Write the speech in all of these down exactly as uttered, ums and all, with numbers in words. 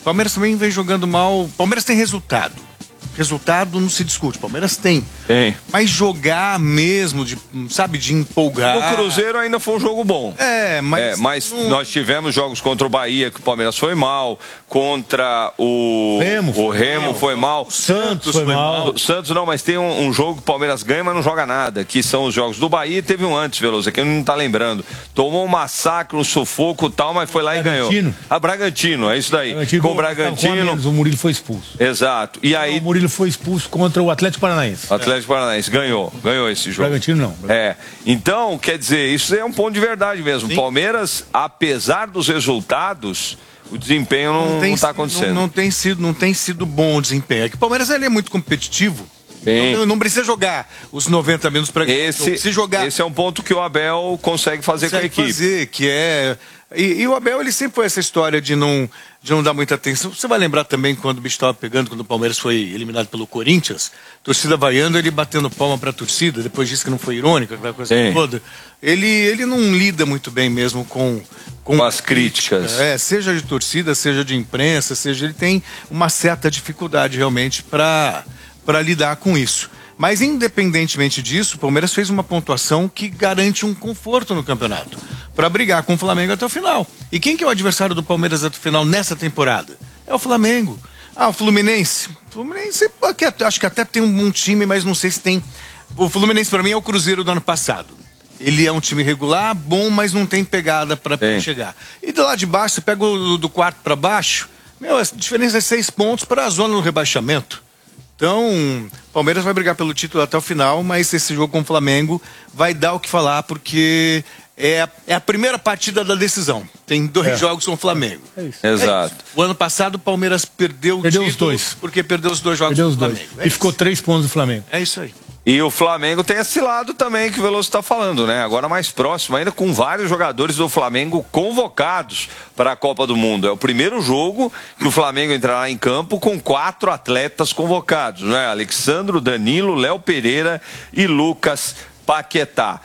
Palmeiras também vem jogando mal. Palmeiras tem resultado. Resultado não se discute, Palmeiras tem. Tem. Mas jogar mesmo, de, sabe, de empolgar... O Cruzeiro ainda foi um jogo bom. É, mas... É, mas não... nós tivemos jogos contra o Bahia, que o Palmeiras foi mal, contra o Remo, o Remo foi mal. O Santos foi mal. O Santos não, mas tem um, um jogo que o Palmeiras ganha, mas não joga nada, que são os jogos do Bahia, e teve um antes, Veloso, que não tá lembrando. Tomou um massacre, um sufoco e tal, mas foi lá e ganhou. A Bragantino, é isso daí. Bragantino, com o Bragantino... Com o Murilo foi expulso. Exato. E aí... O Murilo foi expulso contra o Atlético Paranaense. O Atlético Paranaense ganhou, ganhou esse jogo. Bragantino não. É. Então, quer dizer, isso é um ponto de verdade mesmo. Sim. Palmeiras, apesar dos resultados, o desempenho não está acontecendo. Não, não, tem sido, não tem sido bom o desempenho. É que o Palmeiras ele é muito competitivo. Não, não precisa jogar os noventa minutos para esse, se jogar. Esse é um ponto que o Abel consegue fazer consegue com a equipe. Fazer, que é e, e o Abel ele sempre foi essa história de não de não dar muita atenção. Você vai lembrar também quando o bicho estava pegando, quando o Palmeiras foi eliminado pelo Corinthians, torcida vaiando, ele batendo palma para a torcida, depois disse que não foi irônico, aquela coisa Sim. toda. Ele ele não lida muito bem mesmo com com, com as críticas. críticas. É, seja de torcida, seja de imprensa, seja ele tem uma certa dificuldade realmente para para lidar com isso. Mas, independentemente disso, o Palmeiras fez uma pontuação que garante um conforto no campeonato, para brigar com o Flamengo até o final. E quem que é o adversário do Palmeiras até o final nessa temporada? É o Flamengo. Ah, o Fluminense. O Fluminense, acho que até tem um, um time, mas não sei se tem... O Fluminense, para mim, é o Cruzeiro do ano passado. Ele é um time regular, bom, mas não tem pegada para chegar. E do lado de baixo, você pega o do quarto para baixo, meu, a diferença é seis pontos para a zona do rebaixamento. Então, o Palmeiras vai brigar pelo título até o final, mas esse jogo com o Flamengo vai dar o que falar, porque é a, é a primeira partida da decisão. Tem dois é. jogos com o Flamengo. É isso. Exato. É isso. O ano passado o Palmeiras perdeu, perdeu o título os dois. porque perdeu os dois jogos perdeu com os o Flamengo. Dois. É e ficou três pontos do Flamengo. É isso aí. E o Flamengo tem esse lado também que o Veloso está falando, né? Agora mais próximo, ainda com vários jogadores do Flamengo convocados para a Copa do Mundo. É o primeiro jogo que o Flamengo entrará em campo com quatro atletas convocados, né? Alexandro, Danilo, Léo Pereira e Lucas Paquetá.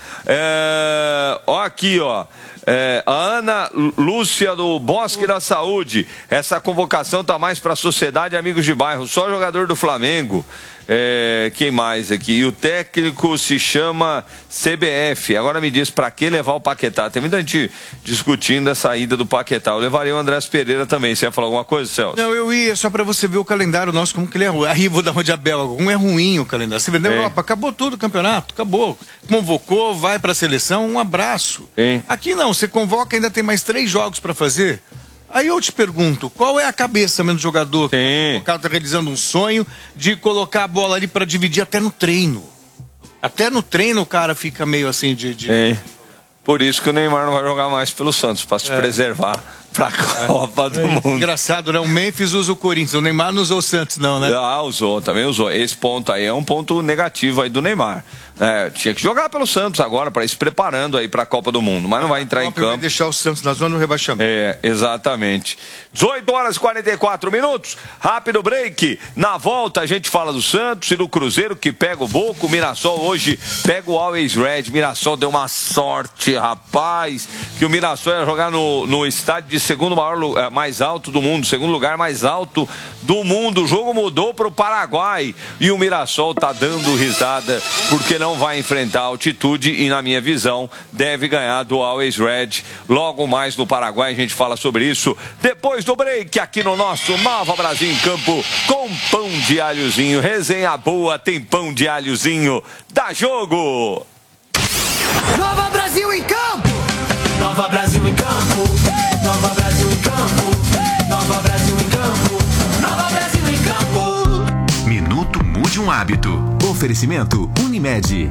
É... Ó aqui, ó. É, a Ana Lúcia do Bosque da Saúde. Essa convocação tá mais para a Sociedade Amigos de Bairro. Só jogador do Flamengo. É, quem mais aqui? E o técnico se chama C B F. Agora me diz para que levar o Paquetá. Tem muita gente discutindo a saída do Paquetá. Eu levaria o Andrés Pereira também. Você ia falar alguma coisa, Celso? Não, eu ia só para você ver o calendário nosso, como que ele é ruim. Aí vou dar uma de Abel. Como é ruim o calendário. Você vê na Europa, acabou tudo o campeonato, acabou. Convocou, vai para a seleção, um abraço. Sim. Aqui não, você convoca, ainda tem mais três jogos para fazer. Aí eu te pergunto, qual é a cabeça mesmo do jogador que está realizando um sonho de colocar a bola ali para dividir até no treino? Até no treino o cara fica meio assim de... de... É. Por isso que o Neymar não vai jogar mais pelo Santos, para se é. preservar para a Copa do é. Mundo. Engraçado, né? O Memphis usa o Corinthians, o Neymar não usou o Santos não, né? Ah, usou, também usou. Esse ponto aí é um ponto negativo aí do Neymar. É, tinha que jogar pelo Santos agora para ir se preparando aí para a Copa do Mundo, mas não vai entrar em campo. Vai deixar o Santos na zona do rebaixamento. É, exatamente. dezoito horas e quarenta e quatro minutos. Rápido break. Na volta a gente fala do Santos e do Cruzeiro que pega o Boca. O Mirassol hoje pega o Always Red. Mirassol deu uma sorte, rapaz, que o Mirassol ia jogar no, no estádio de segundo maior, mais alto do mundo, segundo lugar mais alto do mundo. O jogo mudou para o Paraguai e o Mirassol tá dando risada porque não vai enfrentar a altitude e, na minha visão, deve ganhar do Always Red. Logo mais no Paraguai a gente fala sobre isso depois do break aqui no nosso Nova Brasil em Campo com pão de alhozinho. Resenha boa, tem pão de alhozinho. Dá jogo! Nova Brasil em Campo! Nova Brasil em Campo! Nova Brasil em Campo! Nova Brasil em Campo! Nova Brasil em Campo! Minuto Mude um Hábito. Oferecimento Unimed.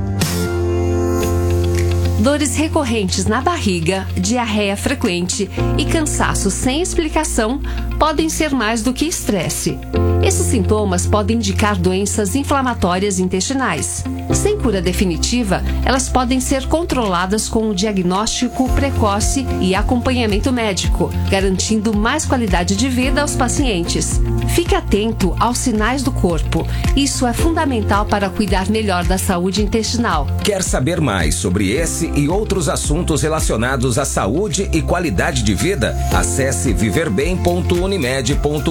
Dores recorrentes na barriga, diarreia frequente e cansaço sem explicação podem ser mais do que estresse. Esses sintomas podem indicar doenças inflamatórias intestinais. Sem cura definitiva, elas podem ser controladas com o diagnóstico precoce e acompanhamento médico, garantindo mais qualidade de vida aos pacientes. Fique atento aos sinais do corpo. Isso é fundamental para cuidar melhor da saúde intestinal. Quer saber mais sobre esse e outros assuntos relacionados à saúde e qualidade de vida? Acesse viver bem ponto unimed ponto